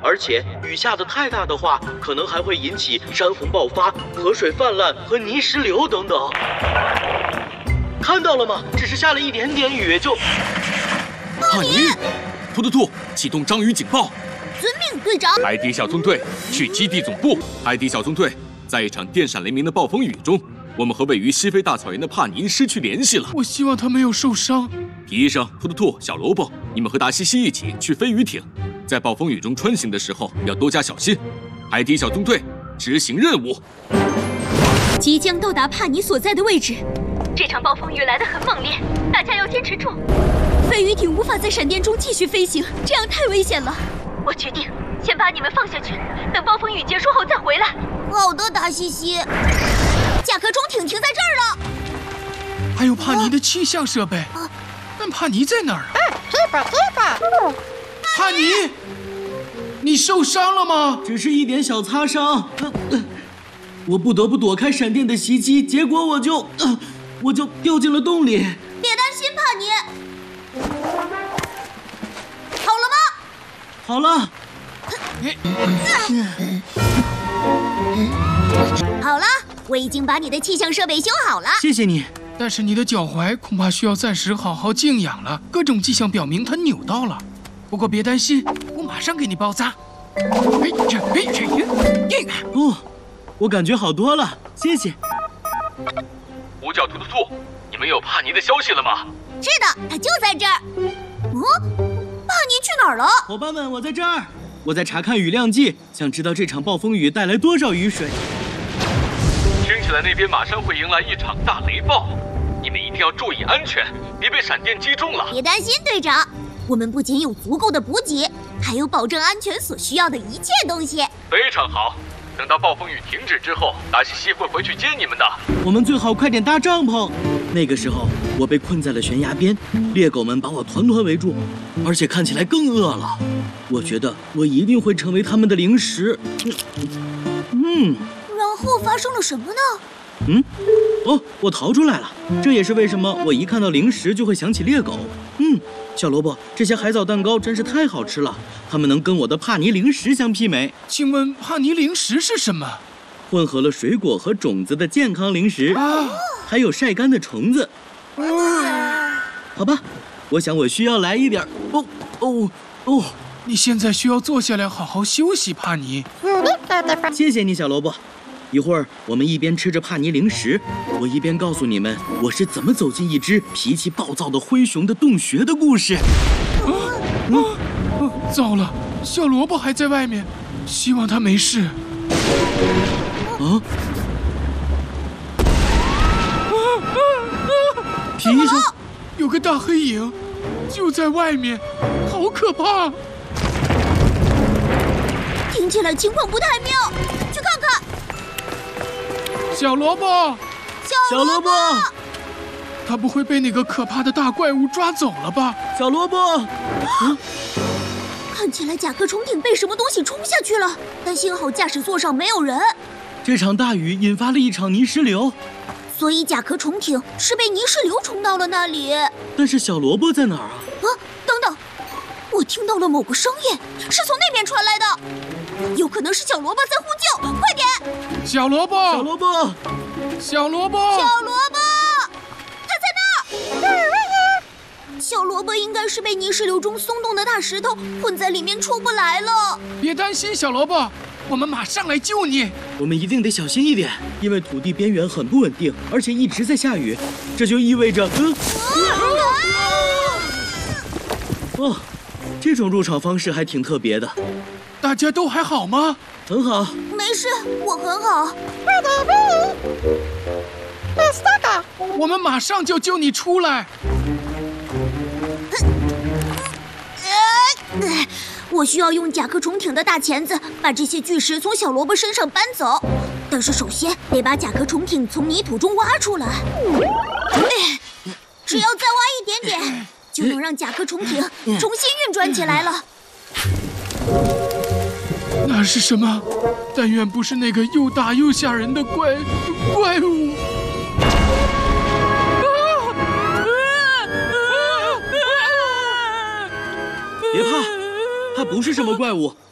而且雨下的太大的话，可能还会引起山洪爆发、河水泛滥和泥石流等等。看到了吗？只是下了一点点雨就…… 帕尼，突突兔，启动章鱼警报。 遵命，队长。 海底小纵队去基地总部。海底小纵队，在一场电闪雷鸣的暴风雨中，我们和位于西非大草原的帕尼失去联系了。 我希望他没有受伤。 皮医生、突突兔、小萝卜，你们和达西西一起去飞鱼艇，在暴风雨中穿行的时候要多加小心。海底小纵队执行任务。 即将到达帕尼所在的位置。 这场暴风雨来得很猛烈，大家要坚持住。 飞鱼艇无法在闪电中继续飞行，这样太危险了。 我决定先把你们放下去，等暴风雨结束后再回来。 好的，达西西。甲壳虫艇停在这儿了。 还有帕尼的气象设备。但帕尼在哪儿啊？帕尼，你受伤了吗？ 只是一点小擦伤。我不得不躲开闪电的袭击，结果我就掉进了洞里。 别担心，帕尼。好了吗？ 好了。 好了，我已经把你的气象设备修好了。 谢谢你。 但是你的脚踝恐怕需要暂时好好静养了，各种迹象表明它扭到了。不过别担心，我马上给你包扎。 哦，我感觉好多了，谢谢。 五角突突兔，你们有帕尼的消息了吗？ 是的，他就在这儿。帕尼去哪儿了？ 伙伴们，我在这儿。我在查看雨量计，想知道这场暴风雨带来多少雨水。 听起来那边马上会迎来一场大雷暴，你们一定要注意安全，别被闪电击中了。 别担心，队长，我们不仅有足够的补给，还有保证安全所需要的一切东西。 非常好，等到暴风雨停止之后，达西西会回去接你们的。 我们最好快点搭帐篷。那个时候，我被困在了悬崖边，猎狗们把我团团围住，而且看起来更饿了。我觉得我一定会成为他们的零食。 然后发生了什么呢？ 哦，我逃出来了。这也是为什么我一看到零食就会想起猎狗。小萝卜，这些海藻蛋糕真是太好吃了，它们能跟我的帕尼零食相媲美。 请问帕尼零食是什么？ 混合了水果和种子的健康零食，还有晒干的虫子。好吧，我想我需要来一点。 你现在需要坐下来好好休息，帕尼。 谢谢你，小萝卜。一会儿我们一边吃着帕尼零食，我一边告诉你们我是怎么走进一只脾气暴躁的灰熊的洞穴的故事。 糟了，小萝卜还在外面，希望他没事。 皮医生， 有个大黑影，就在外面，好可怕！ 听起来情况不太妙，去看看。 小萝卜， 小萝卜， 他不会被那个可怕的大怪物抓走了吧？ 小萝卜， 看起来甲壳虫艇被什么东西冲下去了，但幸好驾驶座上没有人。 这场大雨引发了一场泥石流， 所以甲壳虫艇是被泥石流冲到了那里。 但是小萝卜在哪儿啊？ 等等，我听到了某个声音，是从那边传来的，有可能是小萝卜在呼救，快点！ 小萝卜， 小萝卜， 小萝卜， 小萝卜，它在那儿！小萝卜应该是被泥石流中松动的大石头困在里面出不来了。 别担心，小萝卜，我们马上来救你。 我们一定得小心一点，因为土地边缘很不稳定，而且一直在下雨，这就意味着……这种入场方式还挺特别的。 大家都还好吗？ 很好。 没事，我很好。 我们马上就救你出来。 我需要用甲壳虫艇的大钳子把这些巨石从小萝卜身上搬走，但是首先得把甲壳虫艇从泥土中挖出来。只要再挖一点点，就能让甲壳虫艇重新运转起来了。 那是什么？但愿不是那个又大又吓人的怪物。 别怕，它不是什么怪物，